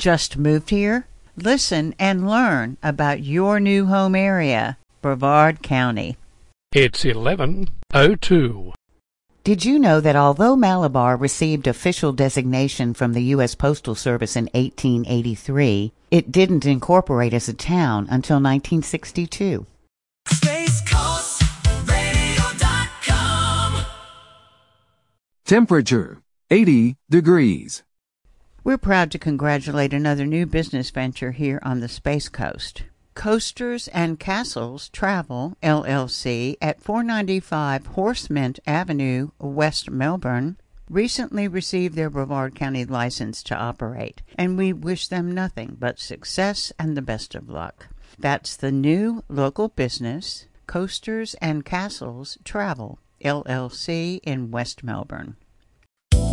Just moved here? Listen and learn about your new home area, Brevard County. It's 11:02. Did you know that although Malabar received official designation from the U.S. Postal Service in 1883, it didn't incorporate as a town until 1962? SpaceCoastRadio.com. Temperature 80 degrees. We're proud to congratulate another new business venture here on the Space Coast. Coasters and Castles Travel, LLC, at 495 Horsemint Avenue, West Melbourne, recently received their Brevard County license to operate, and we wish them nothing but success and the best of luck. That's the new local business, Coasters and Castles Travel, LLC, in West Melbourne.